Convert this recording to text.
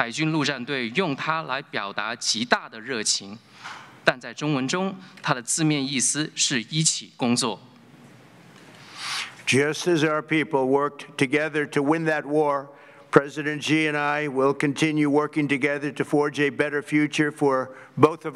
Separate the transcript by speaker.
Speaker 1: 海军陆战队用它来表达极大的热情，但在中文中，它的字面意思是一起工作。
Speaker 2: Just as our people worked together to win that war, President Xi and I will continue working together to forge a better future for both of